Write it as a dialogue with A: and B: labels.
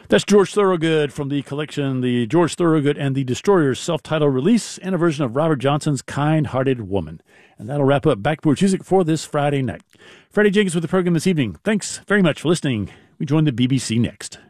A: That's George Thorogood from the collection, the George Thorogood and the Destroyers self-titled release and a version of Robert Johnson's Kind-Hearted Woman. And that'll wrap up Backporch Music for this Friday night. Freddie Jenkins with the program this evening. Thanks very much for listening. We join the BBC next.